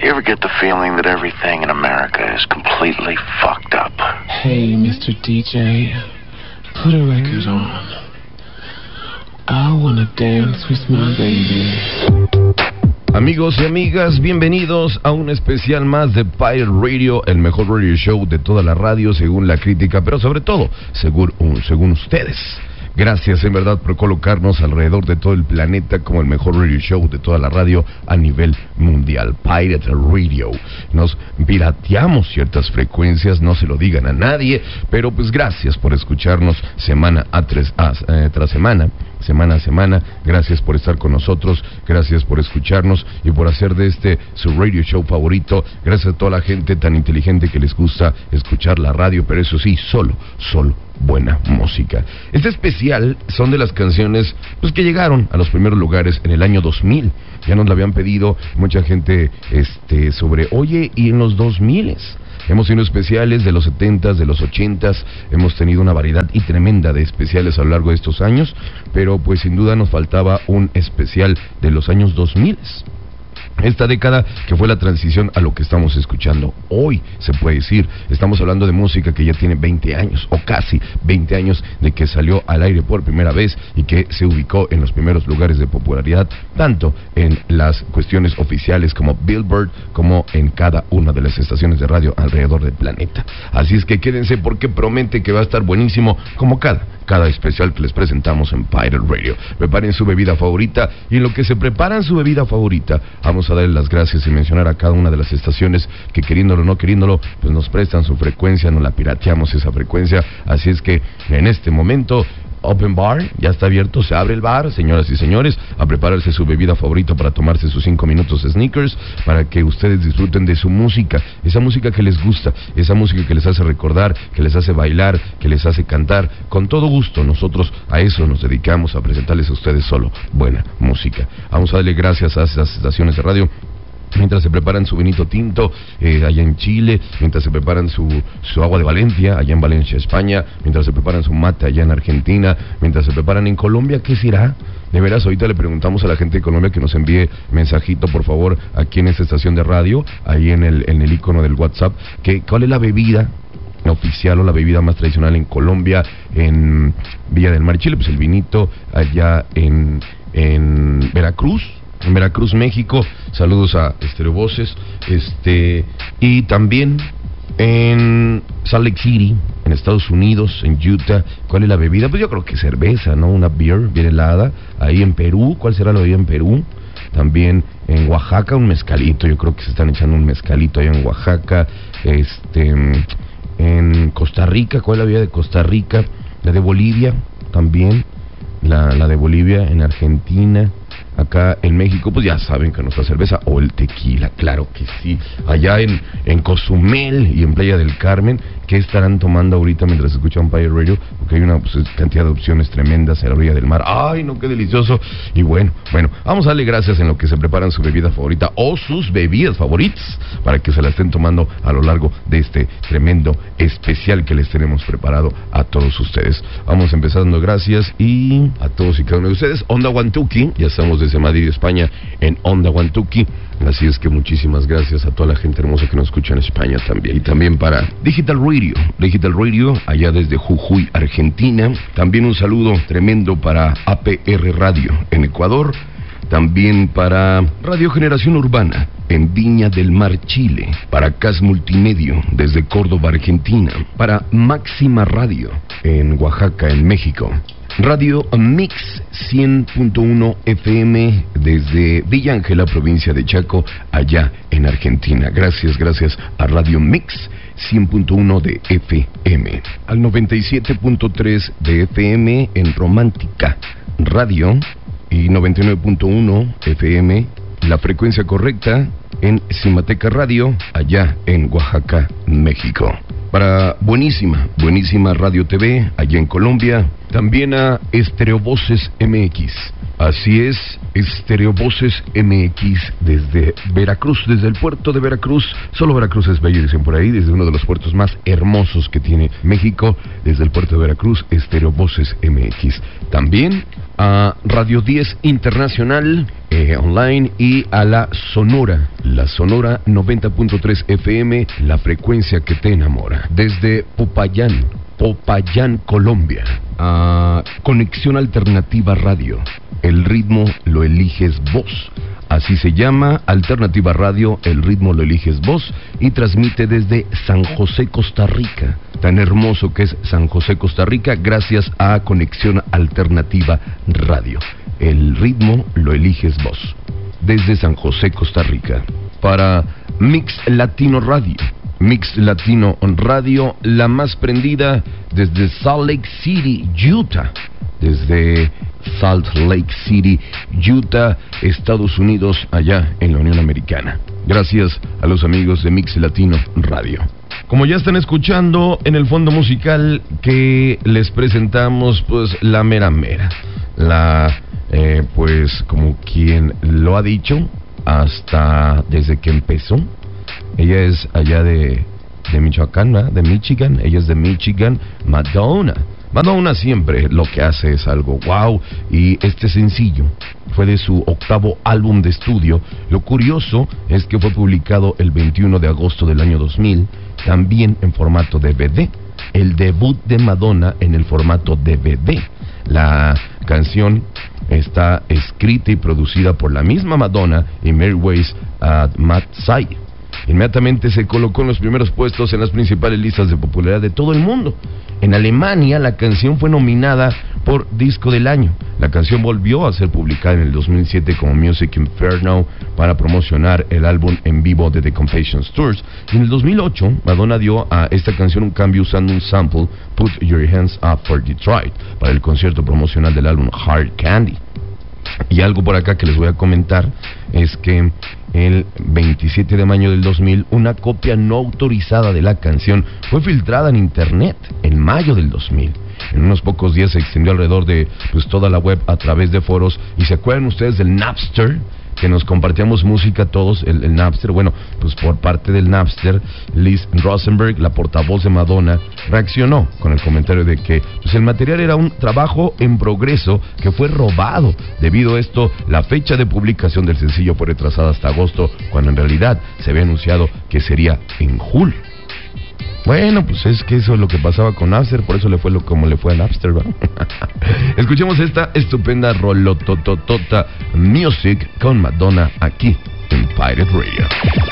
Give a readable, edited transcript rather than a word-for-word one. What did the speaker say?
You ever get the feeling that everything in America is completely fucked up? Hey, Mr. DJ, put a record on. I wanna dance with my baby. Amigos y amigas, bienvenidos a un especial más de Pirate Radio, el mejor radio show de toda la radio según la crítica, pero sobre todo según ustedes. Gracias en verdad por colocarnos alrededor de todo el planeta como el mejor radio show de toda la radio a nivel mundial. Pirate Radio. Nos pirateamos ciertas frecuencias, no se lo digan a nadie, pero pues gracias por escucharnos semana tras semana. Semana a semana, gracias por estar con nosotros, gracias por escucharnos y por hacer de este su radio show favorito. Gracias a toda la gente tan inteligente que les gusta escuchar la radio, pero eso sí, solo buena música. Este especial son de las canciones pues que llegaron a los primeros lugares en el año 2000. Ya nos lo habían pedido mucha gente sobre, oye, y en los 2000s. Hemos tenido especiales de los 70s, de los 80s, hemos tenido una variedad y tremenda de especiales a lo largo de estos años, pero pues sin duda nos faltaba un especial de los años 2000s. Esta década que fue la transición a lo que estamos escuchando hoy, se puede decir. Estamos hablando de música que ya tiene 20 años, o casi 20 años de que salió al aire por primera vez y que se ubicó en los primeros lugares de popularidad, tanto en las cuestiones oficiales como Billboard, como en cada una de las estaciones de radio alrededor del planeta. Así es que quédense porque promete que va a estar buenísimo como cada especial que les presentamos en Pirate Radio. Preparen su bebida favorita y en lo que se preparan su bebida favorita, vamos a darle las gracias y mencionar a cada una de las estaciones que queriéndolo o no queriéndolo, pues nos prestan su frecuencia, nos la pirateamos esa frecuencia. Así es que en este momento Open Bar, ya está abierto, se abre el bar, señoras y señores, a prepararse su bebida favorita para tomarse sus 5 minutos de sneakers, para que ustedes disfruten de su música, esa música que les gusta, esa música que les hace recordar, que les hace bailar, que les hace cantar, con todo gusto. Nosotros a eso nos dedicamos, a presentarles a ustedes solo buena música. Vamos a darle gracias a esas estaciones de radio mientras se preparan su vinito tinto allá en Chile, mientras se preparan su agua de Valencia allá en Valencia, España, mientras se preparan su mate allá en Argentina, mientras se preparan en Colombia. ¿Qué será? De veras, ahorita le preguntamos a la gente de Colombia que nos envíe mensajito, por favor, aquí en esta estación de radio, ahí en el icono del WhatsApp, cuál es la bebida oficial o la bebida más tradicional en Colombia, en Villa del Mar, Chile. Pues el vinito allá en Veracruz. En Veracruz, México, saludos a Stereo Voces, y también en Salt Lake City, en Estados Unidos, en Utah. ¿Cuál es la bebida? Pues yo creo que cerveza, ¿no? Una beer bien helada. Ahí en Perú, ¿cuál será la bebida en Perú? También en Oaxaca, un mezcalito. Yo creo que se están echando un mezcalito allá en Oaxaca. En Costa Rica, ¿cuál es la bebida de Costa Rica? La de Bolivia, también. La de Bolivia, en Argentina. Acá en México, pues ya saben que nuestra cerveza o el tequila, claro que sí. Allá en Cozumel y en Playa del Carmen, ¿qué estarán tomando ahorita mientras escuchan Pirate Radio? Porque hay una cantidad de opciones tremendas a la orilla del mar. ¡Ay, no, qué delicioso! Y bueno, vamos a darle gracias en lo que se preparan su bebida favorita o sus bebidas favoritas para que se la estén tomando a lo largo de este tremendo especial que les tenemos preparado a todos ustedes. Vamos empezando, gracias y a todos y cada uno de ustedes. Onda Guantuki, ya estamos desde Madrid, España, en Onda Guantuki. Así es que muchísimas gracias a toda la gente hermosa que nos escucha en España también. Y también para Digital Radio, allá desde Jujuy, Argentina. También un saludo tremendo para APR Radio en Ecuador. También para Radio Generación Urbana en Viña del Mar, Chile. Para CAS Multimedio desde Córdoba, Argentina. Para Máxima Radio en Oaxaca, en México. Radio Mix 100.1 FM desde Villa Ángela, provincia de Chaco, allá en Argentina. Gracias a Radio Mix 100.1 de FM. Al 97.3 de FM en Romántica Radio y 99.1 FM, la frecuencia correcta en Cimateca Radio, allá en Oaxaca, México. Para buenísima Radio TV, allá en Colombia, también a Estereovoces MX. Así es, Estereovoces MX desde Veracruz, desde el puerto de Veracruz. Solo Veracruz es bello, dicen por ahí, desde uno de los puertos más hermosos que tiene México, desde el puerto de Veracruz, Estereovoces MX. También a Radio 10 Internacional online y a la Sonora 90.3 FM, la frecuencia que te enamora. Desde Popayán, Colombia, a Conexión Alternativa Radio. El ritmo lo eliges vos. Así se llama, Alternativa Radio, el ritmo lo eliges vos, y transmite desde San José, Costa Rica. Tan hermoso que es San José, Costa Rica, gracias a Conexión Alternativa Radio. El ritmo lo eliges vos. Desde San José, Costa Rica. Para Mix Latino Radio. Mix Latino Radio, la más prendida desde Salt Lake City, Utah. Desde Salt Lake City, Utah, Estados Unidos, allá en la Unión Americana. Gracias a los amigos de Mix Latino Radio. Como ya están escuchando en el fondo musical que les presentamos, pues la mera mera. Pues como quien lo ha dicho, hasta desde que empezó. Ella es allá de Michoacán, ¿verdad? De Michigan. Ella es de Michigan, Madonna. Madonna siempre lo que hace es algo wow, y este sencillo fue de su 8º álbum de estudio. Lo curioso es que fue publicado el 21 de agosto del año 2000, también en formato DVD, el debut de Madonna en el formato DVD. La canción está escrita y producida por la misma Madonna y Mary Weiss Matt Sai. Inmediatamente se colocó en los primeros puestos en las principales listas de popularidad de todo el mundo. En Alemania, la canción fue nominada por Disco del Año. La canción volvió a ser publicada en el 2007 como Music Inferno para promocionar el álbum en vivo de The Confessions Tours. Y en el 2008, Madonna dio a esta canción un cambio usando un sample, Put Your Hands Up for Detroit, para el concierto promocional del álbum Hard Candy. Y algo por acá que les voy a comentar es que el 27 de mayo del 2000, una copia no autorizada de la canción fue filtrada en internet en mayo del 2000. En unos pocos días se extendió alrededor de toda la web a través de foros. ¿Y se acuerdan ustedes del Napster? Que nos compartíamos música todos, el Napster. Bueno, pues por parte del Napster, Liz Rosenberg, la portavoz de Madonna, reaccionó con el comentario de que el material era un trabajo en progreso que fue robado. Debido a esto, la fecha de publicación del sencillo fue retrasada hasta agosto, cuando en realidad se había anunciado que sería en julio. Bueno, pues es que eso es lo que pasaba con Napster, por eso le fue como le fue a Napster, ¿verdad? Escuchemos esta estupenda rolotototota Music con Madonna aquí en Pirate Radio.